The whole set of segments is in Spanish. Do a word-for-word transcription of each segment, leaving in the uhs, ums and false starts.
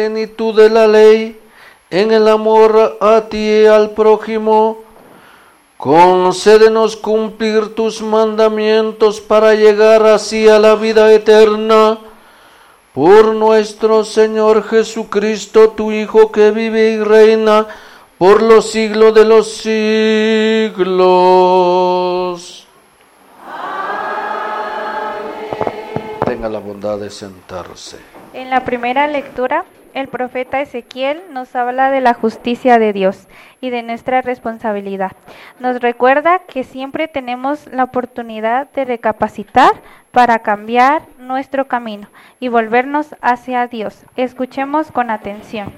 plenitud de la ley, en el amor a ti y al prójimo, concédenos cumplir tus mandamientos para llegar así a la vida eterna. Por nuestro Señor Jesucristo, tu Hijo, que vive y reina por los siglos de los siglos. Amén. Tenga la bondad de sentarse. En la primera lectura, el profeta Ezequiel nos habla de la justicia de Dios y de nuestra responsabilidad. Nos recuerda que siempre tenemos la oportunidad de recapacitar para cambiar nuestro camino y volvernos hacia Dios. Escuchemos con atención.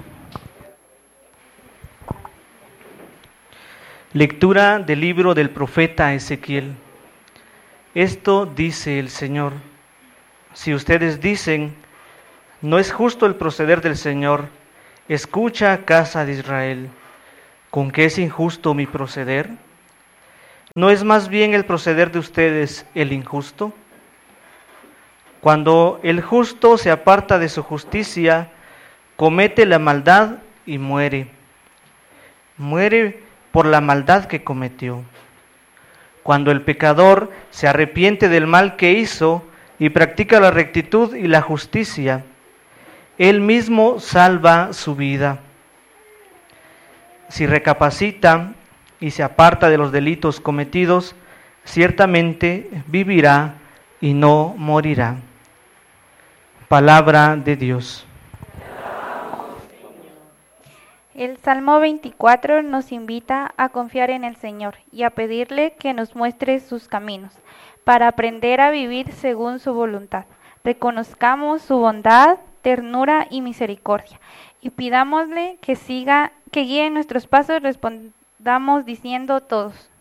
Lectura del libro del profeta Ezequiel. Esto dice el Señor: si ustedes dicen, no es justo el proceder del Señor, escucha, casa de Israel, ¿con qué es injusto mi proceder? ¿No es más bien el proceder de ustedes el injusto? Cuando el justo se aparta de su justicia, comete la maldad y muere. Muere por la maldad que cometió. Cuando el pecador se arrepiente del mal que hizo y practica la rectitud y la justicia, él mismo salva su vida. Si recapacita y se aparta de los delitos cometidos, ciertamente vivirá y no morirá. Palabra de Dios. El Salmo veinticuatro nos invita a confiar en el Señor y a pedirle que nos muestre sus caminos, para aprender a vivir según su voluntad. Reconozcamos su bondad, ternura y misericordia, y pidámosle que siga, que guíe nuestros pasos. Respondamos diciendo todos: